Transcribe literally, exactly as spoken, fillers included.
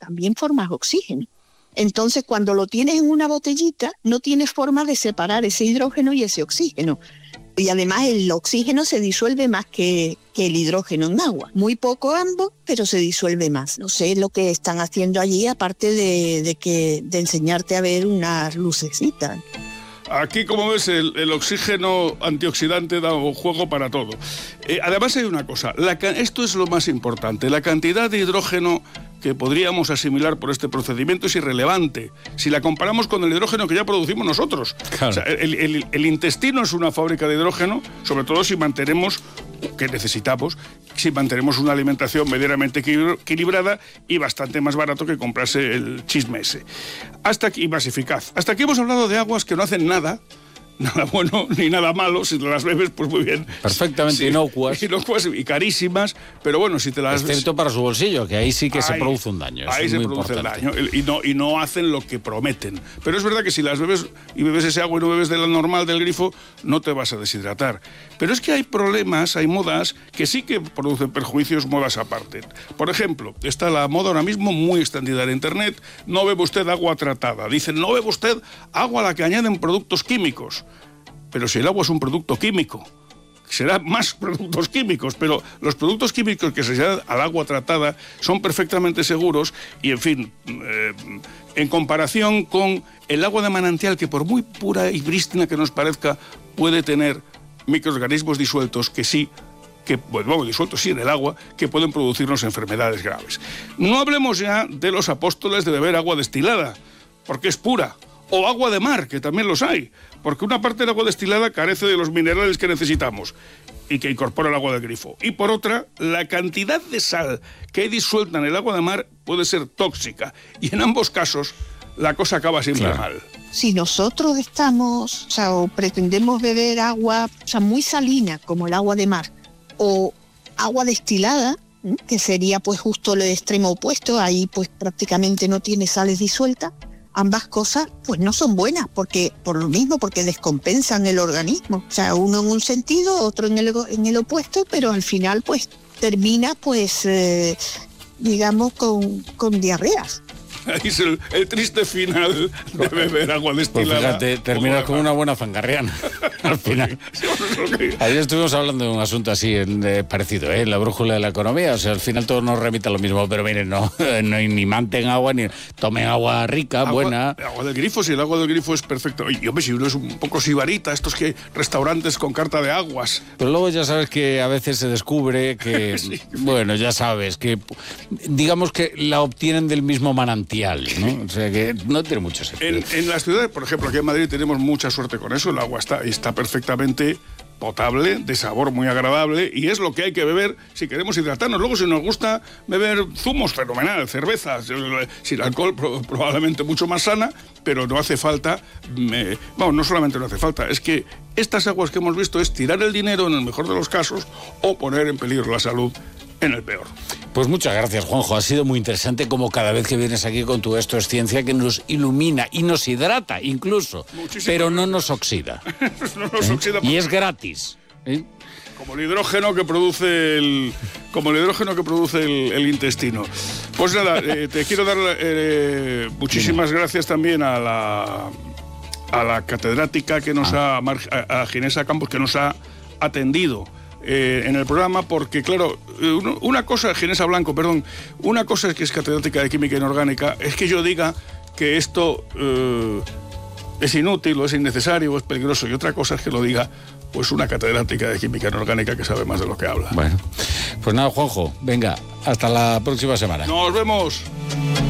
también formas oxígeno. Entonces, cuando lo tienes en una botellita, no tienes forma de separar ese hidrógeno y ese oxígeno. Y además el oxígeno se disuelve más que, que el hidrógeno en agua. Muy poco ambos, pero se disuelve más. No sé lo que están haciendo allí, aparte de, de, que, de enseñarte a ver unas lucecitas. Aquí, como ves, el, el oxígeno antioxidante da un juego para todo. Eh, además hay una cosa, la, esto es lo más importante, la cantidad de hidrógeno que podríamos asimilar por este procedimiento es irrelevante si la comparamos con el hidrógeno que ya producimos nosotros. Claro. O sea, el, el, el intestino es una fábrica de hidrógeno, sobre todo si mantenemos, que necesitamos, si mantenemos una alimentación medianamente equilibrada y bastante más barato que comprarse el chisme ese. Hasta aquí, y más eficaz. Hasta aquí hemos hablado de aguas que no hacen nada, nada bueno ni nada malo. Si te las bebes, pues muy bien. Perfectamente sí, inocuas. Inocuas y carísimas, pero bueno, si te las... Excepto para su bolsillo, que ahí sí que ahí, se produce un daño. Ahí se produce el daño y no, y no hacen lo que prometen. Pero es verdad que si las bebes y bebes ese agua y no bebes de la normal del grifo, no te vas a deshidratar. Pero es que hay problemas, hay modas que sí que producen perjuicios, modas aparte. Por ejemplo, está la moda ahora mismo muy extendida en Internet, no bebe usted agua tratada. Dicen, no bebe usted agua a la que añaden productos químicos. Pero si el agua es un producto químico, será más productos químicos, pero los productos químicos que se añaden al agua tratada son perfectamente seguros y, en fin, eh, en comparación con el agua de manantial, que por muy pura y prístina que nos parezca, puede tener microorganismos disueltos que sí, que, bueno, vamos, disueltos sí en el agua, que pueden producirnos enfermedades graves. No hablemos ya de los apóstoles de beber agua destilada, porque es pura. O agua de mar, que también los hay, porque una parte del agua destilada carece de los minerales que necesitamos y que incorpora el agua del grifo. Y por otra, la cantidad de sal que hay disuelta en el agua de mar puede ser tóxica. Y en ambos casos, la cosa acaba siempre claro. mal. Si nosotros estamos, o sea, o pretendemos beber agua, o sea, muy salina, como el agua de mar, o agua destilada, que sería pues justo el extremo opuesto, ahí pues prácticamente no tiene sales disueltas, ambas cosas pues no son buenas, porque por lo mismo, porque descompensan el organismo. O sea, uno en un sentido, otro en el, en el opuesto, pero al final pues termina pues, eh, digamos, con, con diarreas. Ahí es el, el triste final de beber agua destilada. Pues fíjate, terminas con una buena fangarriana al final. Ayer estuvimos hablando de un asunto así de, parecido, ¿eh? La brújula de la economía. O sea, al final todo nos remite a lo mismo, pero miren, no, no ni manten agua, ni tomen agua rica, agua, buena. Agua del grifo, si el agua del grifo es perfecto. Y hombre, si uno es un poco sibarita, estos que restaurantes con carta de aguas. Pero luego ya sabes que a veces se descubre que, sí. bueno, ya sabes, que digamos que la obtienen del mismo manantial. ¿No? O sea que no tiene mucho sentido. En, en las ciudades, por ejemplo, aquí en Madrid tenemos mucha suerte con eso. El agua está, está perfectamente potable, de sabor muy agradable, y es lo que hay que beber si queremos hidratarnos. Luego, si nos gusta beber zumos, fenomenal, cervezas, sin alcohol, probablemente mucho más sana, pero no hace falta, eh, bueno, no solamente no hace falta, es que estas aguas que hemos visto es tirar el dinero en el mejor de los casos o poner en peligro la salud en el peor. Pues muchas gracias, Juanjo. Ha sido muy interesante como cada vez que vienes aquí con tu Esto es Ciencia, que nos ilumina y nos hidrata incluso, muchísimo, pero no nos oxida. no nos ¿Eh? oxida y es gratis. ¿Eh? Como el hidrógeno que produce el, como el hidrógeno que produce el, el intestino. Pues nada, eh, te quiero dar eh, muchísimas Dime. gracias también a la a la catedrática que nos ah. ha, a, a Ginesa Campos, que nos ha atendido Eh, en el programa, porque claro, una cosa, Ginesa Blanco, perdón, una cosa es que es catedrática de química inorgánica, es que yo diga que esto eh, es inútil o es innecesario o es peligroso, y otra cosa es que lo diga pues una catedrática de química inorgánica que sabe más de lo que habla. Bueno, pues nada, Juanjo, venga, hasta la próxima semana. Nos vemos.